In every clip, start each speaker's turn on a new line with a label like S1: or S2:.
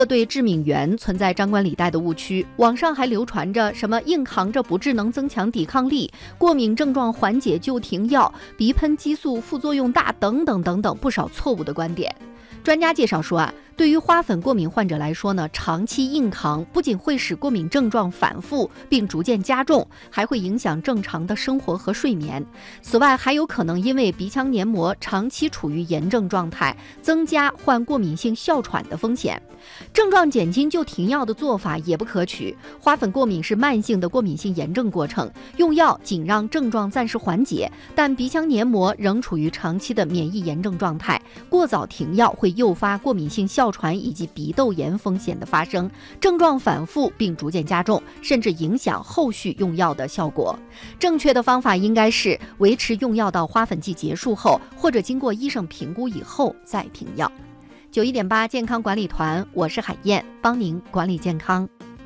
S1: 对致敏原存在张冠李戴的误区，网上还流传着什么硬扛着不治能增强抵抗力，过敏症状缓解就停药，鼻喷激素副作用大等等等等不少错误的观点。专家介绍说对于花粉过敏患者来说呢，长期硬扛不仅会使过敏症状反复并逐渐加重，还会影响正常的生活和睡眠。此外，还有可能因为鼻腔黏膜长期处于炎症状态，增加患过敏性哮喘的风险。症状减轻就停药的做法也不可取，花粉过敏是慢性的过敏性炎症过程，用药仅让症状暂时缓解，但鼻腔黏膜仍处于长期的免疫炎症状态，过早停药会诱发过敏性哮喘以及鼻窦炎风险的发生，症状反复并逐渐加重，甚至影响后续用药的效果。正确的方法应该是维持用药到花粉季结束后，或者经过医生评估以后再停药。91.8健康管理团，我是海燕，帮您管理健康。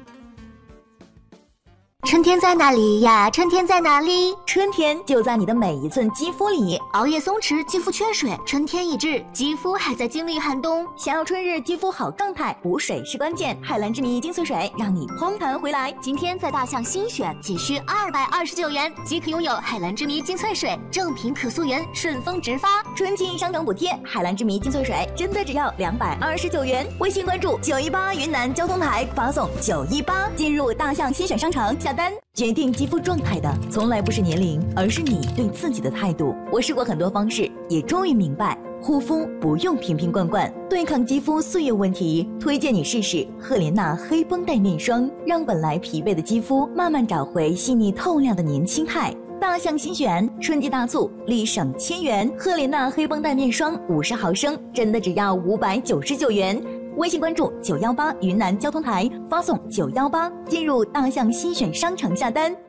S2: 春天在哪里呀？春天在哪里？
S3: 春天就在你的每一寸肌肤里。
S2: 熬夜松弛，肌肤缺水，春天已至，肌肤还在经历寒冬。
S3: 想要春日肌肤好状态，补水是关键。海蓝之谜精粹水让你嘭弹回来。
S2: 今天在大象新选，仅需229元即可拥有海蓝之谜精粹水，正品可溯源，顺丰直发。
S3: 春季商场补贴，海蓝之谜精粹水真的只要229元。微信关注918云南交通台，发送918进入大象新选商城下单。决定肌肤状态的从来不是年龄，而是你对自己的态度。我试过很多方式，也终于明白护肤不用瓶瓶罐罐，对抗肌肤岁月问题，推荐你试试赫莲娜黑绷带面霜，让本来疲惫的肌肤慢慢找回细腻透亮的年轻态。大象新选春季大促，立省1000元，赫莲娜黑绷带面霜50毫升，真的只要599元。微信关注918云南交通台，发送918进入大象新选商城下单。